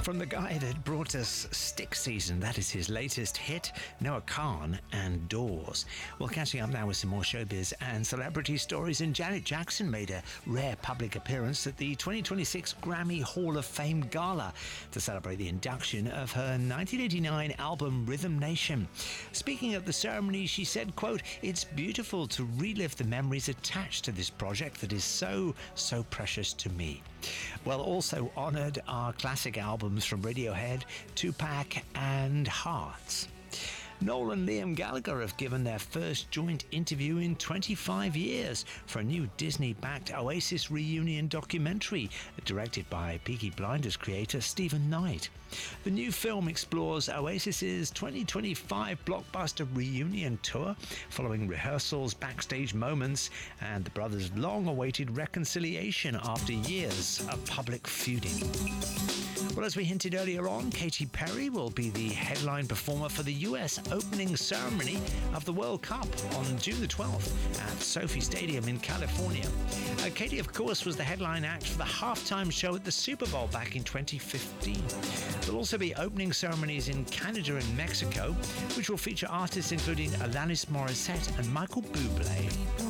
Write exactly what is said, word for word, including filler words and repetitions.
From the guy that brought us Stick Season, that is his latest hit, Noah Kahan and Doors. Well, catching up now with some more showbiz and celebrity stories, and Janet Jackson made a rare public appearance at the twenty twenty-six Grammy Hall of Fame Gala to celebrate the induction of her nineteen eighty-nine album Rhythm Nation. Speaking at the ceremony, she said, quote, "It's beautiful to relive the memories attached to this project that is so, so precious to me." Well, also honoured are classic albums from Radiohead, Tupac and Hearts. Noel and Liam Gallagher have given their first joint interview in twenty-five years for a new Disney-backed Oasis reunion documentary directed by Peaky Blinders creator Stephen Knight. The new film explores Oasis's twenty twenty-five blockbuster reunion tour, following rehearsals, backstage moments, and the brothers' long-awaited reconciliation after years of public feuding. Well, as we hinted earlier on, Katy Perry will be the headline performer for the U S opening ceremony of the World Cup on June the twelfth at Sophie Stadium in California. Uh, Katy, of course, was the headline act for the halftime show at the Super Bowl back in twenty fifteen. There'll also be opening ceremonies in Canada and Mexico, which will feature artists including Alanis Morissette and Michael Bublé.